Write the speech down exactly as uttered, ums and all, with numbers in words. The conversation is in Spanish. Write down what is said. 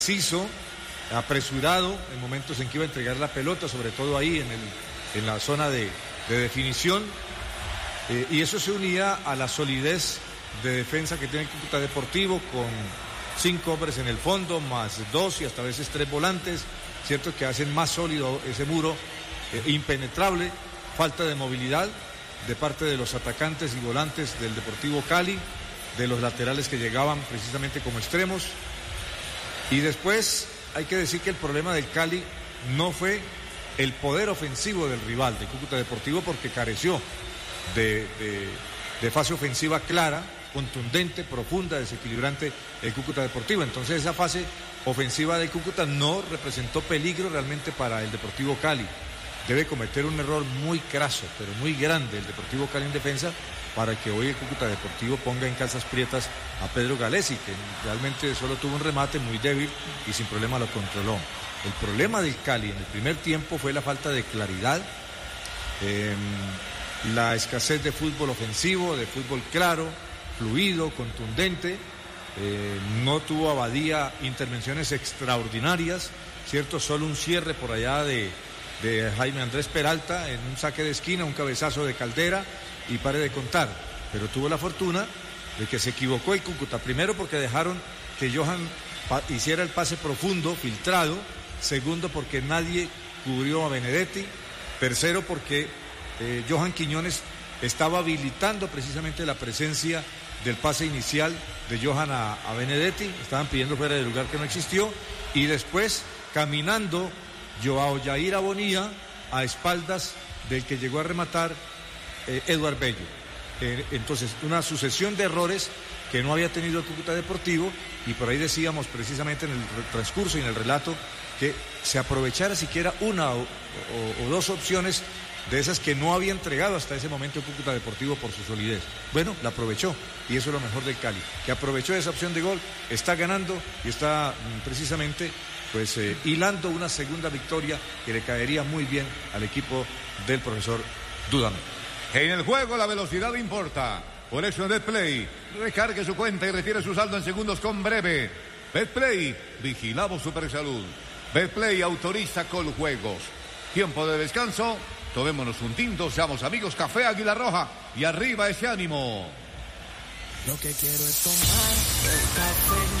preciso, apresurado en momentos en que iba a entregar la pelota, sobre todo ahí en, el, en la zona de, de definición, eh, y eso se unía a la solidez de defensa que tiene el Cúcuta Deportivo, con cinco hombres en el fondo, más dos y hasta a veces tres volantes, cierto, que hacen más sólido ese muro, eh, impenetrable, falta de movilidad de parte de los atacantes y volantes del Deportivo Cali, de los laterales que llegaban precisamente como extremos. Y después hay que decir que el problema del Cali no fue el poder ofensivo del rival, de Cúcuta Deportivo, porque careció de, de, de fase ofensiva clara, contundente, profunda, desequilibrante el Cúcuta Deportivo. Entonces esa fase ofensiva del Cúcuta no representó peligro realmente para el Deportivo Cali. Debe cometer un error muy craso, pero muy grande el Deportivo Cali en defensa, para que hoy el Cúcuta Deportivo ponga en calzas prietas a Pedro Galesi, que realmente solo tuvo un remate muy débil y sin problema lo controló. El problema del Cali en el primer tiempo fue la falta de claridad, eh, la escasez de fútbol ofensivo, de fútbol claro, fluido, contundente. Eh, no tuvo Abadía intervenciones extraordinarias, ¿cierto? Solo un cierre por allá de, de Jaime Andrés Peralta en un saque de esquina, un cabezazo de Caldera, y pare de contar. Pero tuvo la fortuna de que se equivocó el Cúcuta, primero porque dejaron que Johan hiciera el pase profundo, filtrado, segundo porque nadie cubrió a Benedetti, tercero porque eh, Johan Quiñones estaba habilitando precisamente la presencia del pase inicial de Johan a, a Benedetti, estaban pidiendo fuera de lugar que no existió, y después caminando Joao Yair Abonía a espaldas del que llegó a rematar Eh, Eduard Bello. Eh, entonces, una sucesión de errores que no había tenido el Cúcuta Deportivo, y por ahí decíamos precisamente en el transcurso y en el relato que se aprovechara siquiera una o, o, o dos opciones de esas que no había entregado hasta ese momento el Cúcuta Deportivo por su solidez. Bueno, la aprovechó, y eso es lo mejor del Cali, que aprovechó esa opción de gol, está ganando y está mm, precisamente pues eh, hilando una segunda victoria que le caería muy bien al equipo del profesor Dudamel. En el juego la velocidad importa. Por eso en Betplay, recargue su cuenta y retire su saldo en segundos con Breve. Betplay, vigilamos Supersalud. Betplay autoriza Coljuegos. Tiempo de descanso, tomémonos un tinto, seamos amigos. Café Águila Roja y arriba ese ánimo. Lo que quiero es tomar el café.